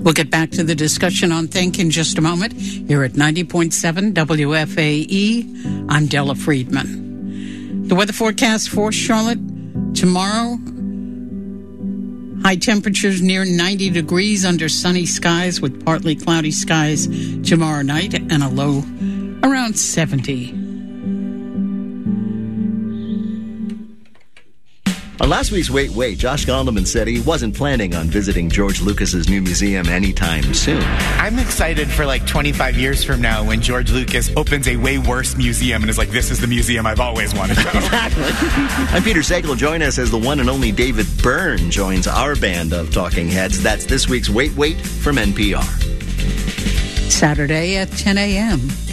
We'll get back to the discussion on Think in just a moment here at 90.7 WFAE. I'm Della Friedman. The weather forecast for Charlotte tomorrow, high temperatures near 90 degrees under sunny skies with partly cloudy skies tomorrow night and a low around 70. On last week's Wait, Josh Gondelman said he wasn't planning on visiting George Lucas's new museum anytime soon. I'm excited for like 25 years from now when George Lucas opens a way worse museum and is like, this is the museum I've always wanted to go. Exactly. I'm Peter Sagal. Join us as the one and only David Byrne joins our band of talking heads. That's this week's Wait from NPR. Saturday at 10 a.m.